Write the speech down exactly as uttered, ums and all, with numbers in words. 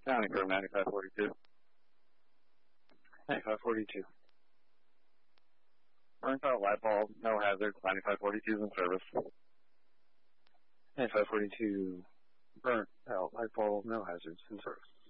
County Curve ninety-five forty-two. ninety-five forty-two. Burnt out light bulb, no hazard, ninety-five forty-two is in service. ninety-five forty-two, burnt out light bulb, no hazards in service.